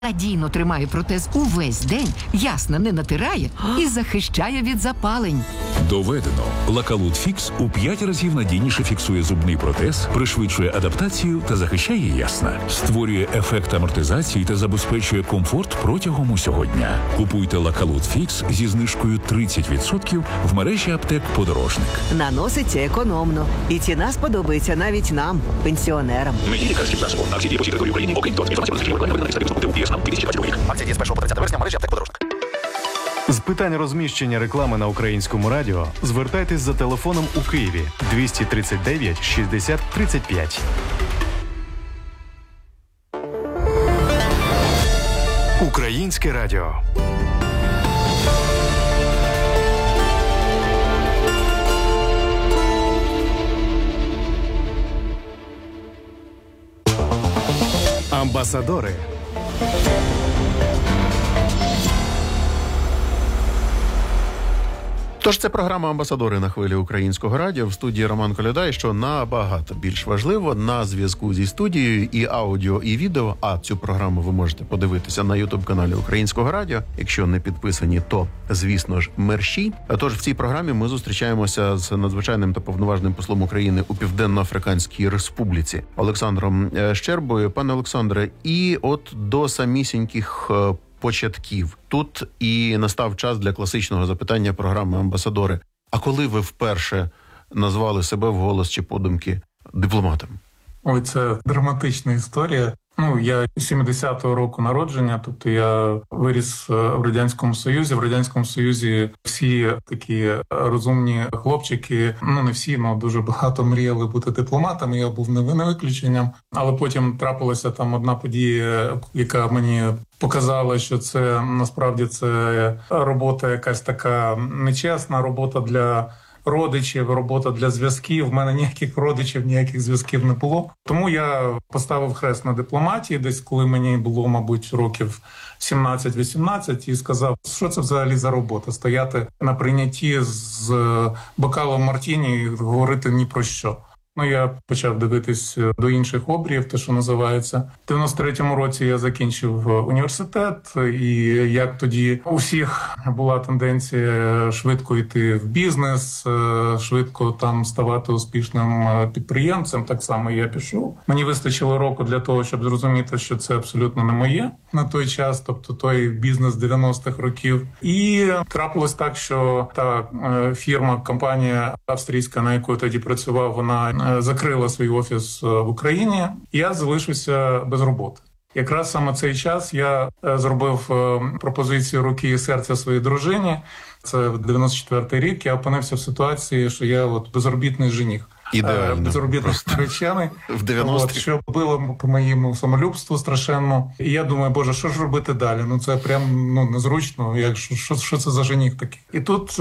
Надійно тримає протез увесь день, ясно не натирає і захищає від запалень. Доведено. Лакалут Фікс у 5 разів надійніше фіксує зубний протез, пришвидшує адаптацію та захищає ясна. Створює ефект амортизації та забезпечує комфорт протягом усього дня. Купуйте Лакалут Фікс зі знижкою 30% в мережі аптек «Подорожник». Наноситься економно. І ціна сподобається навіть нам, пенсіонерам. Мені лікарським засобом. Акції дії по всій території України. Окрім того, інформація про рекламу на сайті ТУ ЄС на 2022 рік. Акція діє з 1 по 30 вересня в мережі аптек «Подорожник». З питань розміщення реклами на Українському радіо звертайтесь за телефоном у Києві 239 60 35. Українське радіо. Амбасадори. Тож це програма «Амбасадори» на хвилі Українського радіо. В студії Роман Коляда. І що набагато більш важливо, на зв'язку зі студією і аудіо, і відео. А цю програму ви можете подивитися на YouTube-каналі Українського радіо. Якщо не підписані, то, звісно ж, мерщій. Тож в цій програмі ми зустрічаємося з надзвичайним та повноважним послом України у Південно-Африканській Республіці Олександром Щербою. Пане Олександре, і от до самісіньких початків. Тут і настав час для класичного запитання програми «Амбасадори». А коли ви вперше назвали себе вголос чи подумки дипломатом? Ой, це драматична історія. Я 70-го року народження, тобто я виріс в Радянському Союзі. В Радянському Союзі всі такі розумні хлопчики, не всі, але дуже багато мріяли бути дипломатами, я був не виключенням. Але потім трапилася там одна подія, яка мені показала, що це насправді це робота якась така нечесна, робота для родичів, робота для зв'язків. В мене ніяких родичів, ніяких зв'язків не було. Тому я поставив хрест на дипломатії, десь коли мені було, мабуть, років 17-18, і сказав, що це взагалі за робота? Стояти на прийнятті з бокалом мартіні і говорити ні про що. Я почав дивитись до інших обріїв, те, що називається. В 93-му році я закінчив університет, і як тоді у всіх була тенденція швидко йти в бізнес, швидко там ставати успішним підприємцем, так само я пішов. Мені вистачило року для того, щоб зрозуміти, що це абсолютно не моє на той час, тобто той бізнес 90-х років. І трапилось так, що та фірма, компанія австрійська, на яку я тоді працював, вона закрила свій офіс в Україні, і я залишився без роботи. Якраз саме цей час я зробив пропозицію руки і серця своїй дружині. Це 94-й рік, я опинився в ситуації, що я безробітний жених. Ідеально. Безробітний наречений. В 90-х. Що було по моєму самолюбству страшенно. І я думаю, боже, що ж робити далі? Це прям незручно. Що це за жених такий? І тут,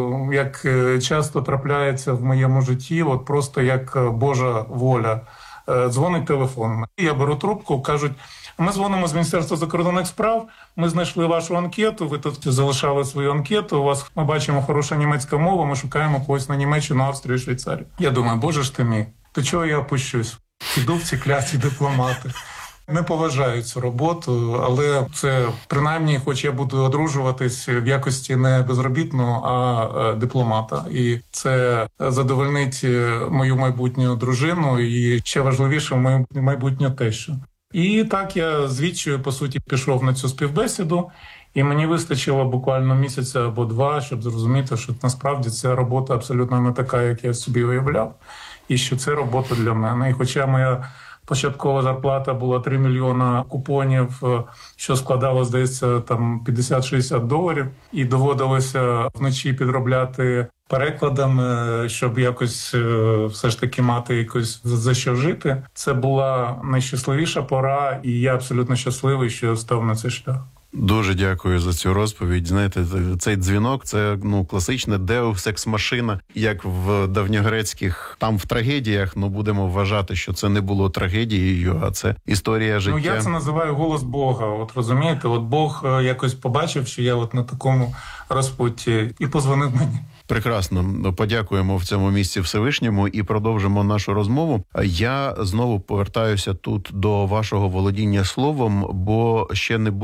як часто трапляється в моєму житті, просто як Божа воля, дзвонить телефон. Я беру трубку, кажуть, ми дзвонимо з Міністерства закордонних справ, ми знайшли вашу анкету, ви тут залишали свою анкету, у вас, ми бачимо, хороша німецька мова, ми шукаємо когось на Німеччину, Австрію, Швейцарію. Я думаю, боже ж ти мій, то чого я опущусь? Іду в ці кляті дипломати. Не поважаю цю роботу, але це принаймні, хоч я буду одружуватись в якості не безробітного, а дипломата. І це задовольнить мою майбутню дружину і ще важливіше мою майбутню тещу. І так я звідчою, по суті, пішов на цю співбесіду, і мені вистачило буквально місяця або два, щоб зрозуміти, що насправді ця робота абсолютно не така, як я собі уявляв, і що це робота для мене. І хоча моя початкова зарплата була 3 мільйона купонів, що складало, здається, там $50-60, і доводилося вночі підробляти перекладами, щоб якось все ж таки мати якось за що жити. Це була найщасливіша пора, і я абсолютно щасливий, що я став на цей шлях. Дуже дякую за цю розповідь. Знаєте, цей дзвінок – це класична Deus Ex Machina, як в давньогрецьких, там в трагедіях, будемо вважати, що це не було трагедією, а це історія життя. Я це називаю голос Бога, розумієте? Бог якось побачив, що я на такому розпутті, і позвонив мені. Прекрасно. Подякуємо в цьому місці Всевишньому і продовжимо нашу розмову. Я знову повертаюся тут до вашого володіння словом, бо ще не було